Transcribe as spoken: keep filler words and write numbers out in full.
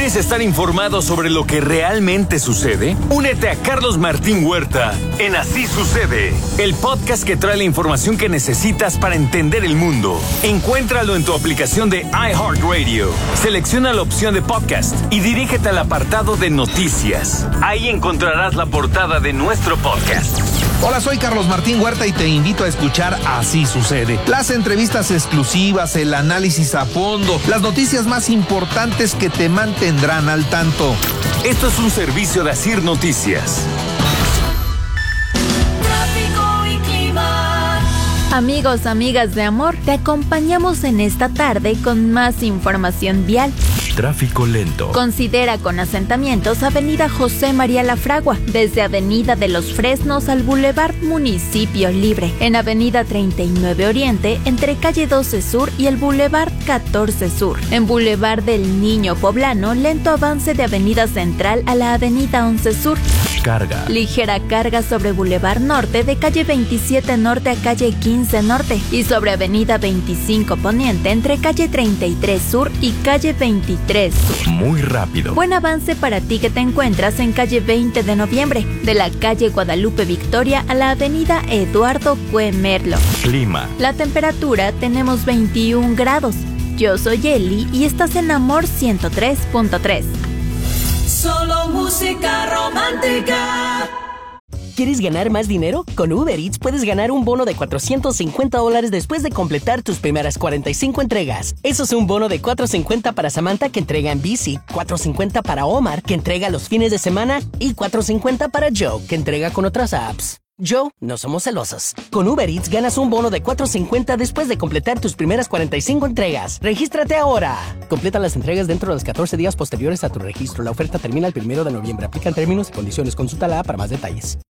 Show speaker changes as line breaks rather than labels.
¿Quieres estar informado sobre lo que realmente sucede? Únete a Carlos Martín Huerta en Así Sucede, el podcast que trae la información que necesitas para entender el mundo. Encuéntralo en tu aplicación de iHeartRadio. Selecciona la opción de podcast y dirígete al apartado de noticias. Ahí encontrarás la portada de nuestro podcast.
Hola, soy Carlos Martín Huerta y te invito a escuchar Así Sucede. Las entrevistas exclusivas, el análisis a fondo, las noticias más importantes que te mantendrán al tanto.
Esto es un servicio de Asir Noticias.
Tráfico y clima.
Amigos, amigas de amor, te acompañamos en esta tarde con más información vial.
Tráfico lento.
Considera con asentamientos Avenida José María Lafragua, desde Avenida de los Fresnos al Boulevard Municipio Libre, en Avenida treinta y nueve Oriente, entre Calle doce Sur y el Boulevard catorce Sur. En Boulevard del Niño Poblano, lento avance de Avenida Central a la Avenida once Sur.
Carga.
Ligera carga sobre Boulevard Norte, de Calle veintisiete Norte a Calle quince Norte, y sobre Avenida veinticinco Poniente, entre Calle treinta y tres Sur y Calle veintitrés Sur.
Muy rápido.
Buen avance para ti que te encuentras en Calle veinte de Noviembre, de la Calle Guadalupe Victoria a la Avenida Eduardo Cue Merlo.
Clima.
La temperatura tenemos veintiún grados. Yo soy Eli y estás en Amor ciento tres punto tres.
Solo música romántica.
¿Quieres ganar más dinero? Con Uber Eats puedes ganar un bono de cuatrocientos cincuenta dólares después de completar tus primeras cuarenta y cinco entregas. Eso es un bono de cuatrocientos cincuenta para Samantha, que entrega en bici, cuatrocientos cincuenta para Omar, que entrega los fines de semana, y cuatrocientos cincuenta para Joe, que entrega con otras apps. Joe, no somos celosos. Con Uber Eats ganas un bono de cuatrocientos cincuenta después de completar tus primeras cuarenta y cinco entregas. ¡Regístrate ahora! Completa las entregas dentro de los catorce días posteriores a tu registro. La oferta termina el primero de noviembre. Aplican términos y condiciones. Consulta la app para más detalles.